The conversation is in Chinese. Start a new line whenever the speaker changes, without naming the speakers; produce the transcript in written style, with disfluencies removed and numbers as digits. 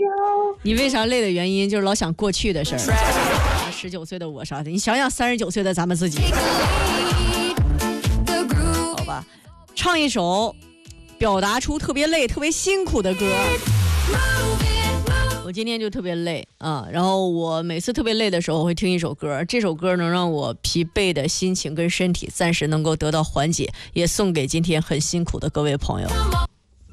你为啥累的原因就是老想过去的事儿。19岁的我啥的，你想想39岁的咱们自己。好吧，唱一首表达出特别累特别辛苦的歌。我今天就特别累啊，然后我每次特别累的时候我会听一首歌，这首歌能让我疲惫的心情跟身体暂时能够得到缓解，也送给今天很辛苦的各位朋友。